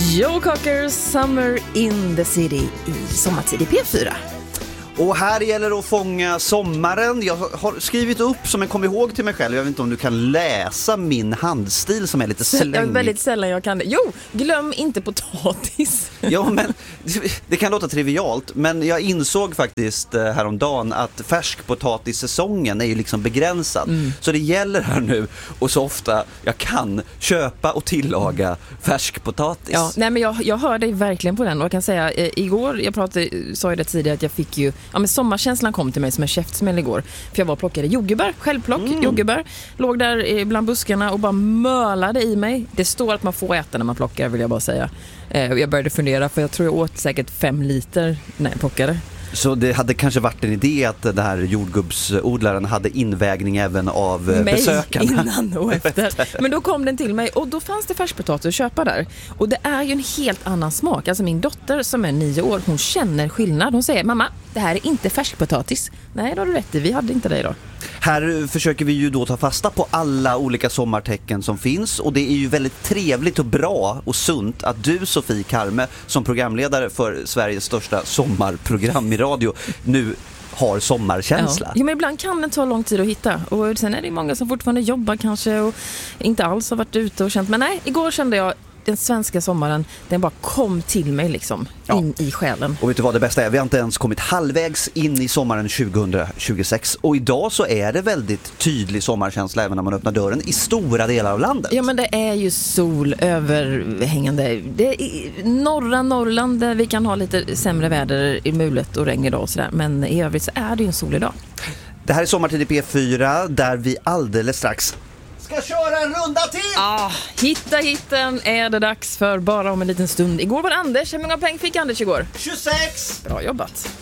Joe Cocker, Summer in the City i Sommartid i P4. Och här gäller det att fånga sommaren. Jag har skrivit upp som en kom ihåg till mig själv. Jag vet inte om du kan läsa min handstil som är lite slängig. Väldigt sällan jag kan det. Jo, glöm inte potatis. Ja, men det kan låta trivialt. Men jag insåg faktiskt häromdagen att färskpotatissäsongen är ju liksom begränsad. Så det gäller här nu och så ofta jag kan köpa och tillaga färskpotatis. Ja, nej men jag hör dig verkligen på den. Och jag kan säga, igår, sa ju det tidigare att jag fick ju men sommarkänslan kom till mig som en käftsmäll igår. För jag var och plockade jordgubbar, självplock jordgubbar. Låg där bland buskarna och bara mölade i mig. Det står att man får äta när man plockar, vill jag bara säga. Jag började fundera, för jag tror jag åt säkert 5 liter när jag plockade. Så det hade kanske varit en idé att den här jordgubbsodlaren hade invägning även av besökarna. Innan och efter. Men då kom den till mig och då fanns det färskpotatis att köpa där. Och det är ju en helt annan smak. Alltså min dotter som är 9 år, hon känner skillnad. Hon säger, mamma, det här är inte färskpotatis. Nej, då har du rätt i. Vi hade inte det idag. Här försöker vi ju då ta fasta på alla olika sommartecken som finns. Och det är ju väldigt trevligt och bra och sunt att du, Sofie Karme, som programledare för Sveriges största sommarprogram i radio, nu har sommarkänsla. Ja, men ibland kan det ta lång tid att hitta. Och sen är det många som fortfarande jobbar kanske och inte alls har varit ute och känt. Men nej, igår kände jag den svenska sommaren, den bara kom till mig liksom, in i själen. Och vet du vad det bästa är? Vi har inte ens kommit halvvägs in i sommaren 2026. Och idag så är det väldigt tydlig sommarkänsla även när man öppnar dörren i stora delar av landet. Ja, men det är ju sol överhängande. Det är norra Norrland där vi kan ha lite sämre väder i mulet och regn idag och sådär. Men i övrigt så är det ju en sol idag. Det här är Sommartid i P4 där vi alldeles strax ska köra en runda till! Hitta hitten är det dags för bara om en liten stund. Igår var det Anders. Hur många pengar fick Anders igår? 26! Bra jobbat.